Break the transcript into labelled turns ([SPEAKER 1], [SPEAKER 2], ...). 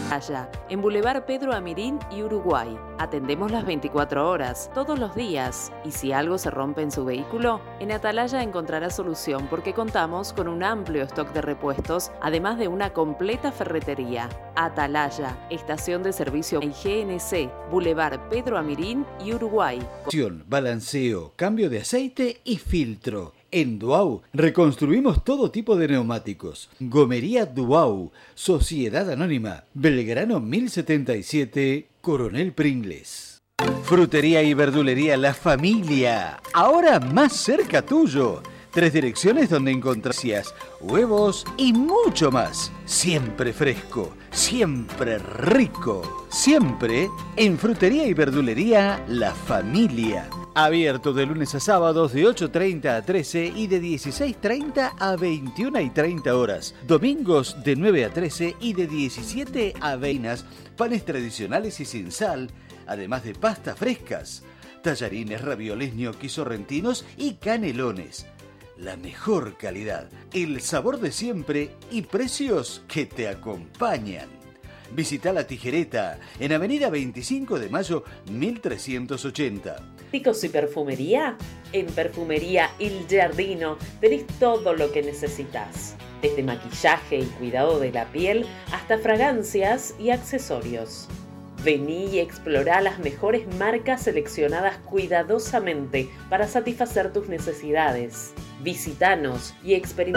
[SPEAKER 1] Atalaya, en Boulevard Pedro Amirín y Uruguay. Atendemos las 24 horas, todos los días. Y si algo se rompe en su vehículo, en Atalaya encontrará solución porque contamos con un amplio stock de repuestos, además de una completa ferretería. Atalaya, estación de servicio en GNC, Boulevard Pedro Amirín y Uruguay.
[SPEAKER 2] Balanceo, cambio de aceite y filtro. En Duau reconstruimos todo tipo de neumáticos. Gomería Duau, Sociedad Anónima, Belgrano 1077, Coronel Pringles. Frutería y verdulería La Familia, ahora más cerca tuyo. 3 direcciones donde encontrarás huevos y mucho más. Siempre fresco, siempre rico, siempre en Frutería y Verdulería La Familia. Abierto de lunes a sábados de 8:30 a 13 y de 16:30 a 21:30 horas. Domingos de 9 a 13 y de 17 a 20. Panes tradicionales y sin sal, además de pastas frescas. Tallarines, ravioles, ñoquis sorrentinos y canelones. La mejor calidad, el sabor de siempre y precios que te acompañan. Visita La Tijereta en Avenida 25 de Mayo 1380.
[SPEAKER 1] ¿Cosméticos y perfumería? En Perfumería Il Giardino tenés todo lo que necesitas. Desde maquillaje y cuidado de la piel hasta fragancias y accesorios. Vení y explorá las mejores marcas seleccionadas cuidadosamente para satisfacer tus necesidades. Visítanos y experimenta